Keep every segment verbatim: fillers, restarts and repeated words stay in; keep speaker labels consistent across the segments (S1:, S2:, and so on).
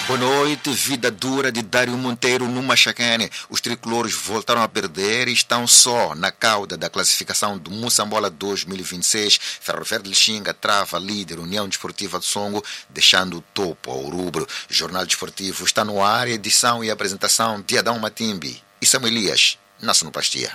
S1: Boa noite, vida dura de Dário Monteiro no Machacane. Os tricolores voltaram a perder e estão só na cauda da classificação do Moçambola dois mil e vinte e seis. Ferro Verde Lixinga trava líder União Desportiva de Songo, deixando o topo ao rubro. Jornal Desportivo está no ar, edição e apresentação de Adão Matimbi e Samuel Elias, na sonoplastia.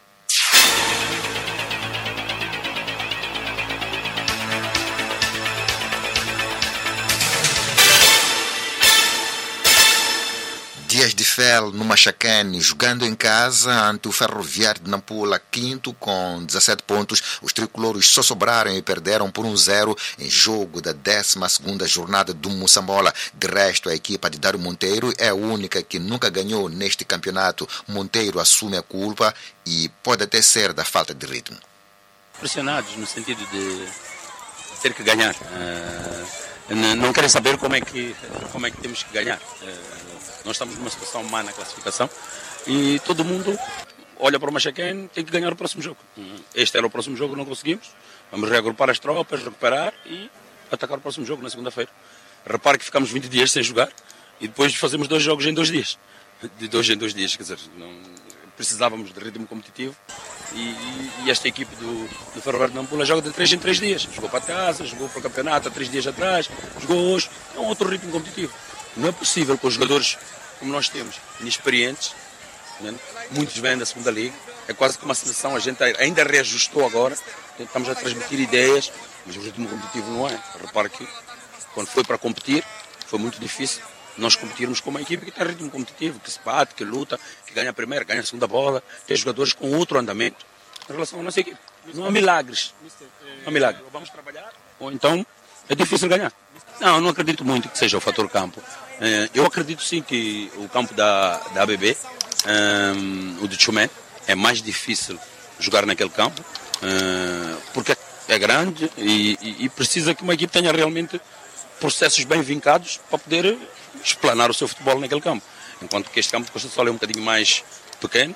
S1: Dias de Fel no Machacane, jogando em casa ante o Ferroviário de Nampula, quinto com dezassete pontos. Os tricolores só sobraram e perderam por um zero em jogo da décima segunda jornada do Moçambola. De resto, a equipa de Dário Monteiro é a única que nunca ganhou neste campeonato. Monteiro assume a culpa e pode até ser da falta de ritmo.
S2: Pressionados no sentido de ter que ganhar. Uh, não querem saber como é que, como é que temos que ganhar. Uh, Nós estamos numa situação má na classificação e todo mundo olha para o Machacane, tem que ganhar o próximo jogo. Este era o próximo jogo, não conseguimos. Vamos reagrupar as tropas, recuperar e atacar o próximo jogo na segunda-feira. Repare que ficamos vinte dias sem jogar e depois fazemos dois jogos em dois dias. De dois em dois dias, quer dizer, não, precisávamos de ritmo competitivo e, e esta equipe do, do Ferro Verde de Nampula joga de três em três dias. Jogou para casa, jogou para o campeonato há três dias atrás, jogou hoje. É um outro ritmo competitivo. Não é possível com os jogadores como nós temos, inexperientes, né? Muitos vêm da segunda liga, é quase que uma seleção, a gente ainda reajustou agora, estamos a transmitir ideias, mas o ritmo competitivo não é. Repare que quando foi para competir, foi muito difícil nós competirmos com uma equipe que tem ritmo competitivo, que se bate, que luta, que ganha a primeira, ganha a segunda bola, tem jogadores com outro andamento em relação à nossa equipe. Não há milagres, não há milagre. Ou vamos trabalhar, ou então é difícil ganhar. Não, eu não acredito muito que seja o fator campo. Eu acredito sim que o campo da, da A B B, um, o de Chumé, é mais difícil jogar naquele campo, uh, porque é grande e, e, e precisa que uma equipe tenha realmente processos bem vincados para poder explanar o seu futebol naquele campo. Enquanto que este campo de Costa do Sol é um bocadinho mais pequeno,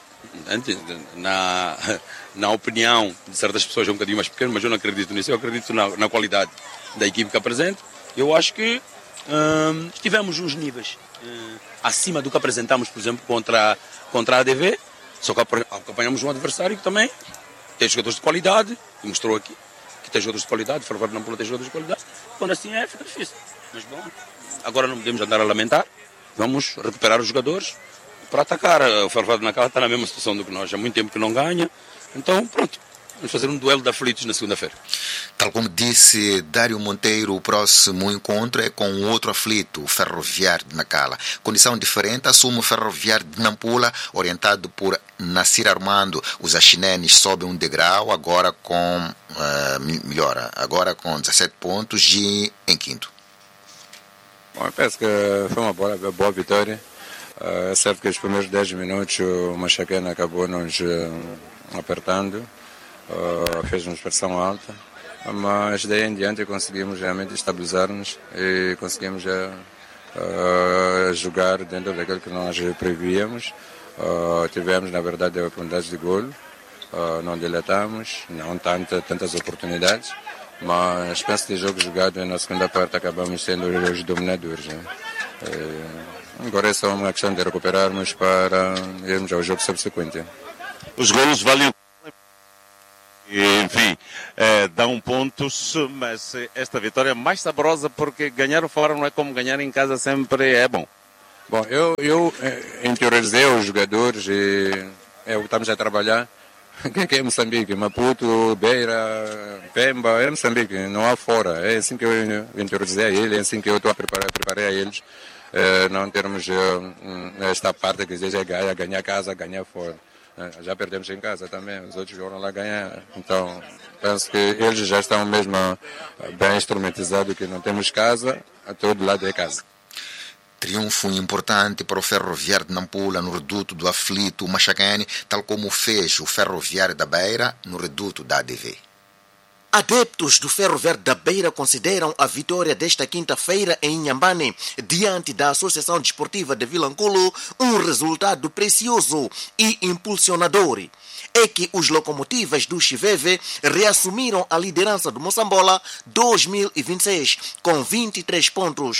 S2: na, na opinião de certas pessoas é um bocadinho mais pequeno, mas eu não acredito nisso, eu acredito na, na qualidade da equipe que apresenta. Eu acho que hum, tivemos uns níveis hum, acima do que apresentamos, por exemplo, contra, contra a A D V, só que apanhamos um adversário que também tem jogadores de qualidade, e mostrou aqui que tem jogadores de qualidade, o Ferro Verde não pode ter jogadores de qualidade, quando assim é, fica difícil. Mas bom, agora não podemos andar a lamentar, vamos recuperar os jogadores para atacar. O Ferro Verde naquela está na mesma situação do que nós, há muito tempo que não ganha, então pronto. Vamos fazer um duelo de aflitos na segunda-feira.
S1: Tal como disse Dário Monteiro, o próximo encontro é com outro aflito, o Ferroviário de Nacala. Condição diferente assume o Ferroviário de Nampula, orientado por Nassir Armando. Os achinenes sobem um degrau, agora com uh, melhora, agora com dezassete pontos e em quinto.
S3: Bom, eu penso que foi uma boa, boa vitória. Uh, é certo que os primeiros dez minutos o Machacane acabou nos uh, apertando. Uh, fez-nos pressão alta, mas daí em diante conseguimos realmente estabilizar-nos e conseguimos uh, uh, jogar dentro daquilo que nós prevíamos. Uh, tivemos, na verdade, oportunidades de golo, uh, não dilatamos, não tanta, tantas oportunidades, mas penso que o jogo jogado na segunda parte acabamos sendo os dominadores. Né? Uh, agora é só uma questão de recuperarmos para irmos ao jogo subsequente.
S4: Os golos valem. Enfim, eh, dão pontos, mas esta vitória é mais saborosa porque ganhar fora não é como ganhar em casa, sempre é bom.
S3: Bom, eu, eu interiorizei os jogadores e é o que estamos a trabalhar. Quem é Moçambique? Maputo, Beira, Pemba, é Moçambique, não há fora. É assim que eu interiorizei a ele, é assim que eu estou a preparar, preparei a eles. Eh, não termos eh, esta parte que diz é ganhar, ganhar casa, ganhar fora. Já perdemos em casa também, os outros foram lá ganhar. Então, penso que eles já estão mesmo bem instrumentizados, que não temos casa, a todo lado é casa.
S1: Triunfo importante para o Ferroviário de Nampula no reduto do aflito Machacane, tal como fez o Ferroviário da Beira no reduto da A D V.
S5: Adeptos do Ferro Verde da Beira consideram a vitória desta quinta-feira em Inhambane, diante da Associação Desportiva de Vilanculo, um resultado precioso e impulsionador. É que os locomotivas do Chiveve reassumiram a liderança do Moçambola dois mil e vinte e seis com vinte e três pontos.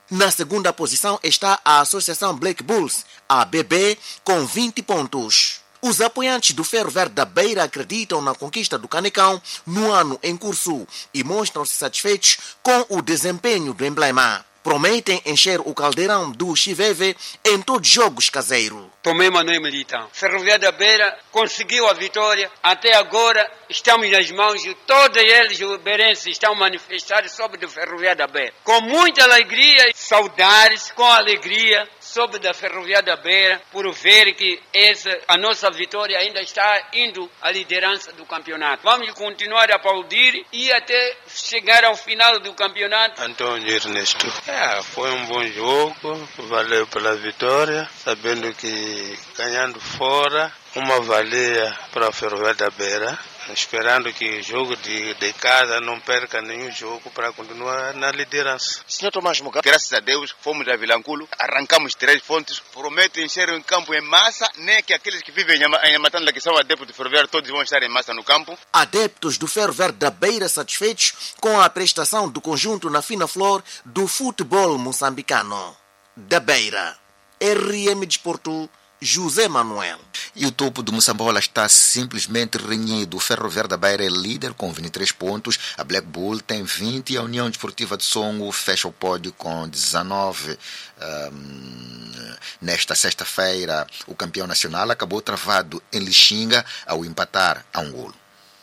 S5: Na segunda posição está a Associação Black Bulls, a B B, com vinte pontos. Os apoiantes do Ferro Verde da Beira acreditam na conquista do Canecão no ano em curso e mostram-se satisfeitos com o desempenho do emblema. Prometem encher o caldeirão do Chiveve em todos os jogos caseiros.
S6: Tomei Manuel Militão. Ferroviário da Beira conseguiu a vitória. Até agora estamos nas mãos de todos eles, os beirenses, estão manifestados sobre o Ferroviário da Beira. Com muita alegria, saudades, com alegria, sobre da Ferroviária da Beira, por ver que essa, a nossa vitória ainda está indo à liderança do campeonato. Vamos continuar a aplaudir e até chegar ao final do campeonato.
S7: Antônio Ernesto. É, foi um bom jogo, valeu pela vitória, sabendo que ganhando fora, uma valia para a Ferroviária da Beira. Esperando que o jogo de, de casa não perca nenhum jogo para continuar na liderança.
S8: senhor Tomás Mugabe, graças a Deus, fomos a Vilanculo, arrancamos três pontos, prometo encher o campo em massa, nem que aqueles que vivem em Yamatanda, que são adeptos do Ferro Verde, todos vão estar em massa no campo.
S5: Adeptos do Ferro Verde da Beira satisfeitos com a prestação do conjunto na fina flor do futebol moçambicano. Da Beira, R M Desporto, José Manuel.
S1: E o topo do Moçambola está simplesmente renhido. O Ferro Verde da Beira é líder com vinte e três pontos, a Black Bull tem vinte e a União Desportiva de Songo fecha o pódio com dezanove. Um, nesta sexta-feira, o campeão nacional acabou travado em Lixinga ao empatar a um golo.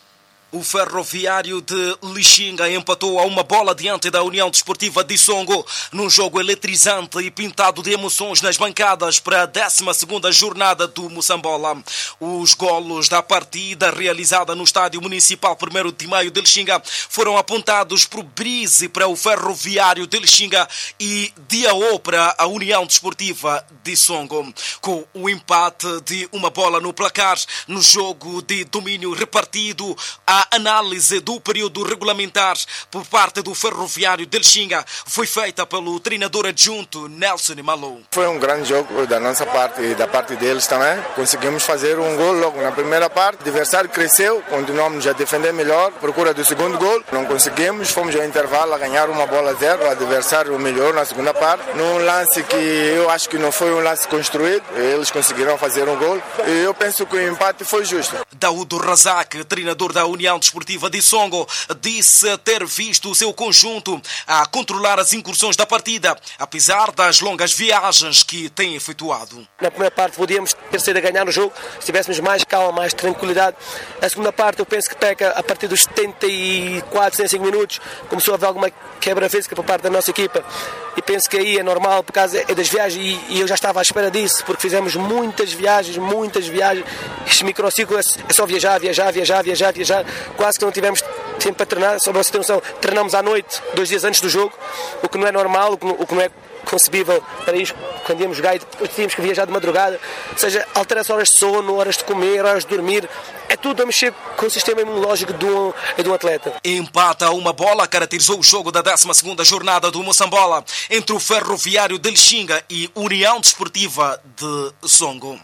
S9: O Ferroviário de Lixinga empatou a uma bola diante da União Desportiva de Songo num jogo eletrizante e pintado de emoções nas bancadas para a décima segunda jornada do Moçambola. Os golos da partida realizada no Estádio Municipal primeiro de Maio de Lixinga foram apontados por Brise para o Ferroviário de Lixinga e Diaô para a União Desportiva de Songo. Com o empate de uma bola no placar no jogo de domínio repartido, a análise do período regulamentar por parte do Ferroviário de Lixinga foi feita pelo treinador adjunto Nelson Malou.
S10: Foi um grande jogo da nossa parte e da parte deles também. Conseguimos fazer um gol logo na primeira parte. O adversário cresceu, continuamos a defender melhor, procura do segundo gol. Não conseguimos, fomos ao intervalo a ganhar uma bola a zero. O adversário melhorou na segunda parte. Num lance que eu acho que não foi um lance construído, eles conseguiram fazer um gol. E eu penso que o empate foi justo.
S9: Daúdo Razak, treinador da União Desportiva de Songo, disse ter visto o seu conjunto a controlar as incursões da partida, apesar das longas viagens que tem efetuado.
S11: Na primeira parte podíamos ter sido a ganhar o jogo, se tivéssemos mais calma, mais tranquilidade. A segunda parte eu penso que peca a partir dos setenta e quatro, setenta e cinco minutos, começou a haver alguma quebra física por parte da nossa equipa. E penso que aí é normal, por causa das viagens, e eu já estava à espera disso, porque fizemos muitas viagens, muitas viagens. Este microciclo é só viajar, viajar, viajar, viajar, viajar. Quase que não tivemos tempo para treinar, só para você ter noção, treinamos à noite, dois dias antes do jogo, o que não é normal, o que não, o que não é concebível para isto, quando íamos jogar e depois tínhamos que viajar de madrugada. Ou seja, altera-se horas de sono, horas de comer, horas de dormir. É tudo a mexer com o sistema imunológico de um, de um atleta.
S9: Empata uma bola caracterizou o jogo da décima segunda jornada do Moçambola entre o Ferroviário de Lixinga e União Desportiva de Songo.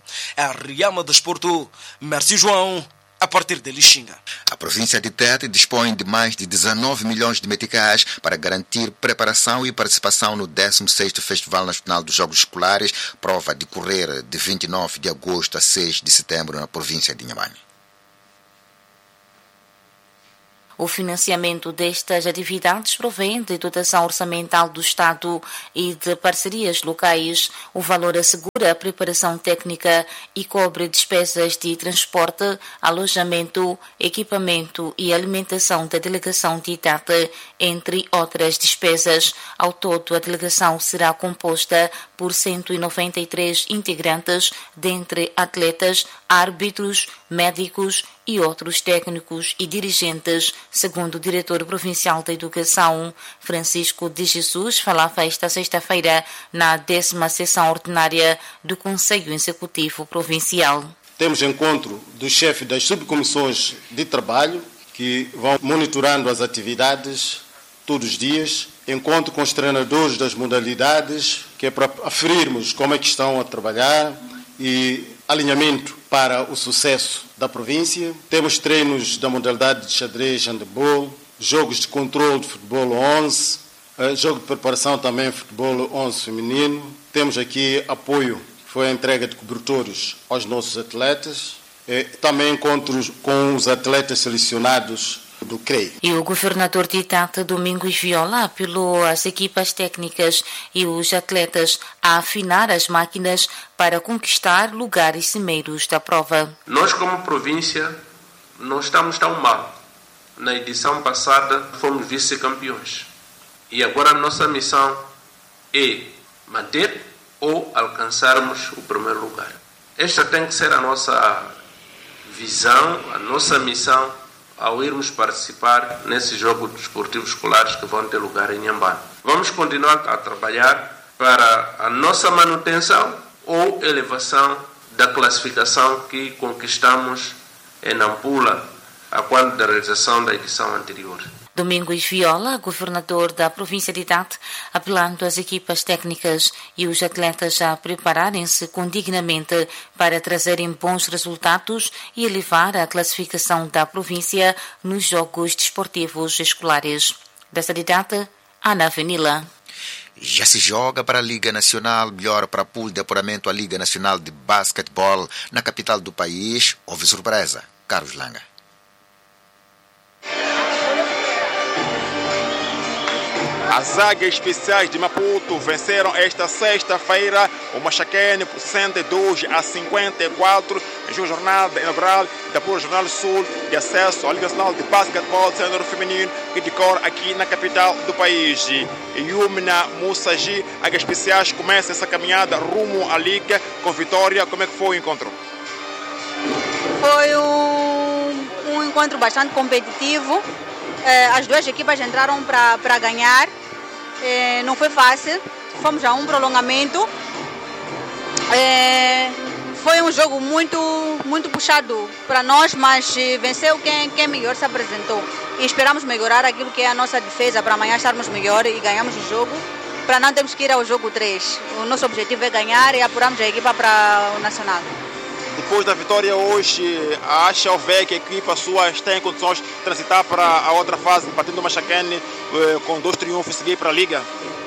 S9: R M Desporto, Mércio João, a partir de Lixinga.
S1: A província de Tete dispõe de mais de dezanove milhões de meticais para garantir preparação e participação no décimo sexto Festival Nacional dos Jogos Escolares, prova a decorrer de vinte e nove de agosto a seis de setembro na província de Inhambane.
S12: O financiamento destas atividades provém de dotação orçamental do Estado e de parcerias locais. O valor assegura a preparação técnica e cobre despesas de transporte, alojamento, equipamento e alimentação da delegação de Tete, entre outras despesas. Ao todo, a delegação será composta por cento e noventa e três integrantes, dentre atletas, árbitros, médicos e outros técnicos e dirigentes, segundo o diretor provincial da Educação, Francisco de Jesus, falava esta sexta-feira na décima sessão ordinária do Conselho Executivo Provincial.
S13: Temos encontro dos chefes das subcomissões de trabalho, que vão monitorando as atividades todos os dias, encontro com os treinadores das modalidades, que é para aferirmos como é que estão a trabalhar e alinhamento para o sucesso da província. Temos treinos da modalidade de xadrez, handebol, jogos de controle de futebol onze, Uh, jogo de preparação também, futebol onze feminino. Temos aqui apoio, foi a entrega de cobertores aos nossos atletas. E também encontros com os atletas selecionados do C R E I.
S12: E o governador de Tete, Domingos Viola, apelou às equipas técnicas e os atletas a afinar as máquinas para conquistar lugares cimeiros da prova.
S14: Nós, como província, não estamos tão mal. Na edição passada, fomos vice-campeões. E agora a nossa missão é manter ou alcançarmos o primeiro lugar. Esta tem que ser a nossa visão, a nossa missão ao irmos participar nesses jogos desportivos escolares que vão ter lugar em Inhambane. Vamos continuar a trabalhar para a nossa manutenção ou elevação da classificação que conquistamos em Nampula, a quando da realização da edição anterior.
S12: Domingos Viola, governador da província de Tete, apelando às equipas técnicas e os atletas a prepararem-se condignamente para trazerem bons resultados e elevar a classificação da província nos jogos desportivos escolares. Desta de Tete, Ana Avenila.
S1: Já se joga para a Liga Nacional, melhor para a pool de apuramento à Liga Nacional de Basquetebol na capital do país. Houve surpresa. Carlos Langa.
S15: As Águias Especiais de Maputo venceram esta sexta-feira o Machaquene por sessenta e dois a cinquenta e quatro em sua jornada inaugural da Pura Jornal Sul de acesso à Liga Nacional de Basquetebol Sênior Feminino que decorre aqui na capital do país. Yumna Musaji, Águias Especiais começa essa caminhada rumo à Liga com vitória. Como é que foi o encontro?
S16: Foi um, um encontro bastante competitivo. As duas equipas entraram para ganhar, não foi fácil, fomos a um prolongamento, foi um jogo muito, muito puxado para nós, mas venceu quem, quem melhor se apresentou e esperamos melhorar aquilo que é a nossa defesa para amanhã estarmos melhor e ganhamos o jogo, para não termos que ir ao jogo três. O nosso objetivo é ganhar e apurarmos a equipa para o Nacional.
S15: Depois da vitória hoje, acha ou vê que a equipa sua está em condições de transitar para a outra fase, partindo do Machaquene com dois triunfos e seguir para a Liga?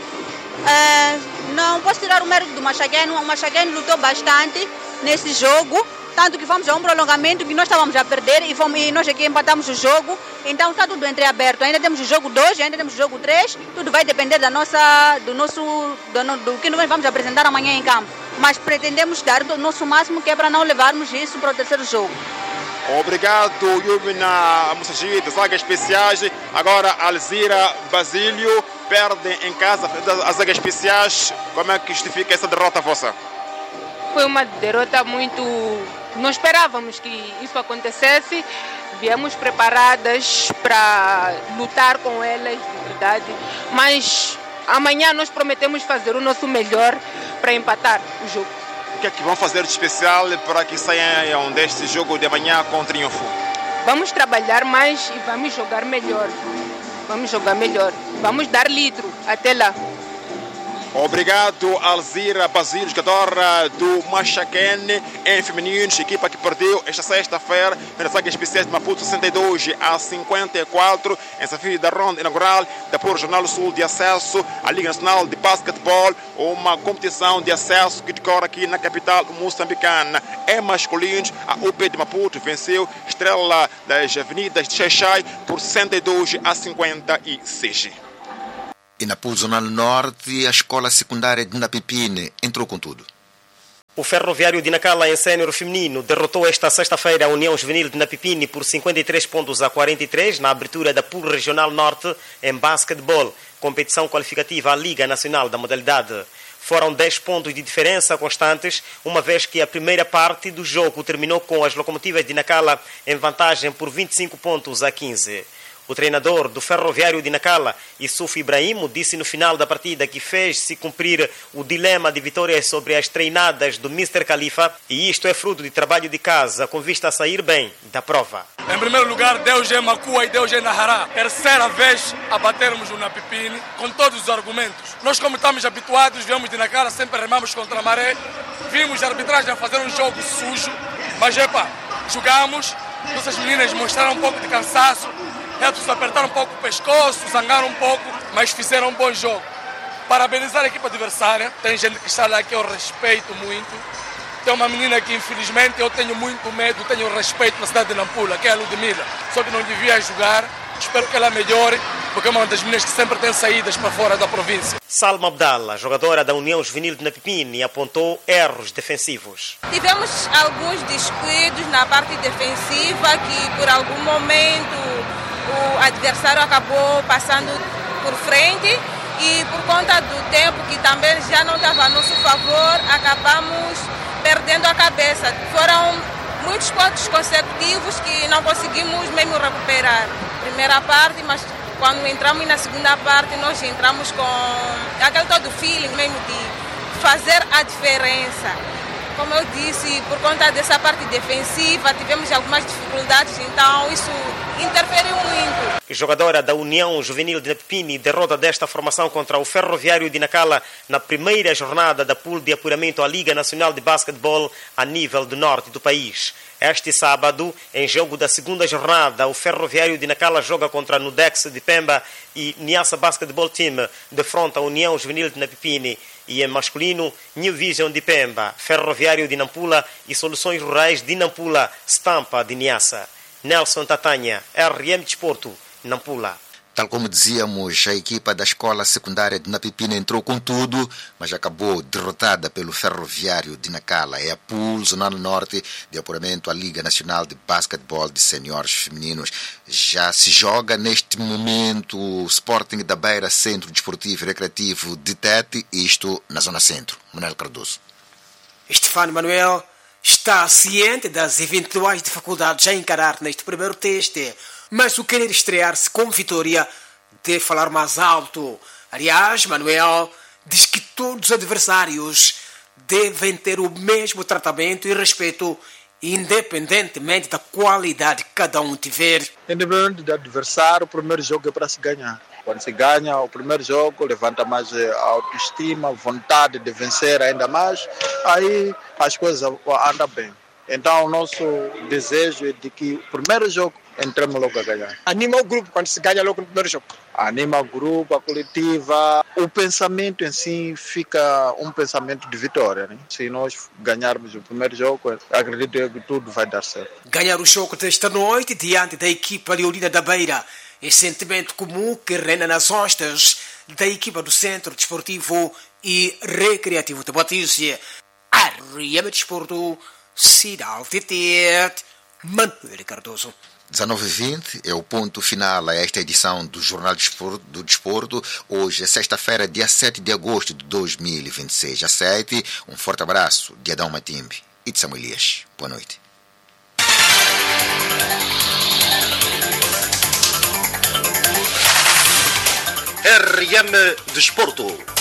S16: É, não posso tirar o mérito do Machaquene. O Machaquene lutou bastante nesse jogo, tanto que fomos a um prolongamento que nós estávamos a perder e, fomos, e nós aqui empatamos o jogo. Então está tudo entreaberto. Ainda temos o jogo dois, ainda temos o jogo três. Tudo vai depender da nossa, do, nosso, do, do que nós vamos apresentar amanhã em campo. Mas pretendemos dar o nosso máximo, que é para não levarmos isso para o terceiro jogo.
S15: Obrigado, Yumina Musaji, das Águias Especiais. Agora, Alzira Basílio perde em casa as Águias Especiais. Como é que justifica essa derrota vossa?
S17: Foi uma derrota muito... Não esperávamos que isso acontecesse. Viemos preparadas para lutar com elas, de verdade. Mas amanhã nós prometemos fazer o nosso melhor para empatar o jogo.
S15: O que é que vão fazer de especial para que saiam deste jogo de amanhã com triunfo?
S17: Vamos trabalhar mais e vamos jogar melhor. Vamos jogar melhor. Vamos dar litro até lá.
S15: Obrigado, Alzira Basílio, jogadora do Machaquene em femininos, equipa que perdeu esta sexta-feira nas Águias Especiais de Maputo sessenta e dois a cinquenta e quatro em desafio da ronda inaugural da Pura Jornal Sul de acesso à Liga Nacional de Basquetebol, uma competição de acesso que decorre aqui na capital moçambicana. Em masculinos, a U P de Maputo venceu Estrela das Avenidas de Xaixai por sessenta e dois a cinquenta e seis.
S1: E na Pool Zonal Norte, a escola secundária de Napipine entrou com tudo.
S18: O Ferroviário de Nacala, em sénior feminino, derrotou esta sexta-feira a União Juvenil de Napipine por cinquenta e três pontos a quarenta e três na abertura da Pool Regional Norte em basquetebol, competição qualificativa à Liga Nacional da modalidade. Foram dez pontos de diferença constantes, uma vez que a primeira parte do jogo terminou com as locomotivas de Nacala em vantagem por vinte e cinco pontos a quinze. O treinador do Ferroviário de Nacala, Issouf Ibrahim, disse no final da partida que fez-se cumprir o dilema de vitórias sobre as treinadas do mister Khalifa, e isto é fruto de trabalho de casa, com vista a sair bem da prova.
S19: Em primeiro lugar, Deus é Macua e Deus é Nahará. Terceira vez a batermos o Napipine, com todos os argumentos. Nós, como estamos habituados, viemos de Nacala, sempre remamos contra a maré. Vimos a arbitragem a fazer um jogo sujo, mas epa, jogamos, nossas meninas mostraram um pouco de cansaço. Outros apertaram um pouco o pescoço, zangaram um pouco, mas fizeram um bom jogo. Parabenizar a equipa adversária. Tem gente que está lá que eu respeito muito. Tem uma menina que, infelizmente, eu tenho muito medo, tenho respeito na cidade de Nampula, que é a Ludmila. Só que não devia jogar. Espero que ela melhore, porque é uma das meninas que sempre tem saídas para fora da província.
S18: Salma Abdallah, jogadora da União Juvenil de Napipini, apontou erros defensivos.
S17: Tivemos alguns descuidos na parte defensiva que, por algum momento, o adversário acabou passando por frente e, por conta do tempo que também já não estava a nosso favor, acabamos perdendo a cabeça. Foram muitos pontos consecutivos que não conseguimos mesmo recuperar. Primeira parte, mas quando entramos na segunda parte, nós entramos com aquele todo feeling mesmo de fazer a diferença. Como eu disse, por conta dessa parte defensiva, tivemos algumas dificuldades, então isso interferiu muito.
S18: Jogadora da União Juvenil de Napipini derrota desta formação contra o Ferroviário de Nacala na primeira jornada da pool de apuramento à Liga Nacional de Basquetebol a nível do norte do país. Este sábado, em jogo da segunda jornada, o Ferroviário de Nacala joga contra Nudex de Pemba e Niassa Basketball Team defronta a União Juvenil de Napipini. E em masculino, New Vision de Pemba, Ferroviário de Nampula e Soluções Rurais de Nampula, Stampa de Niassa. Nelson Tatanha, R M Desporto, Nampula.
S1: Tal como dizíamos, a equipa da escola secundária de Napipina entrou com tudo, mas acabou derrotada pelo Ferroviário de Nacala. É a pool Zonal Norte de apuramento à Liga Nacional de Basquetebol de Seniores Femininos. Já se joga neste momento o Sporting da Beira Centro Desportivo e Recreativo de Tete, isto na Zona Centro. Manuel Cardoso.
S20: Estefano Manuel está ciente das eventuais dificuldades a encarar neste primeiro teste, mas o querer estrear-se com vitória deve falar mais alto. Aliás, Manuel diz que todos os adversários devem ter o mesmo tratamento e respeito, independentemente da qualidade que cada um tiver.
S21: Independente do adversário, o primeiro jogo é para se ganhar. Quando se ganha o primeiro jogo, levanta mais a autoestima, vontade de vencer ainda mais, aí as coisas andam bem. Então, o nosso desejo é de que o primeiro jogo entremos logo a ganhar.
S20: Anima o grupo quando se ganha logo no primeiro jogo?
S21: Anima o grupo, a coletiva. O pensamento em si fica um pensamento de vitória, né? Se nós ganharmos o primeiro jogo, acredito que tudo vai dar certo.
S20: Ganhar o jogo desta noite diante da equipa Leolina da Beira é sentimento comum que reina nas hostas da equipa do Centro Desportivo e Recreativo de Batista. R M Desporto, Cidade de Tete, Manuel Cardoso.
S1: dezenove e vinte é o ponto final a esta edição do Jornal do Desporto. Hoje é sexta-feira, dia sete de agosto de dois mil e vinte e seis. A sete, um forte abraço de Adão Matimbe e de Samuel Elias. Boa noite.
S9: R M Desporto.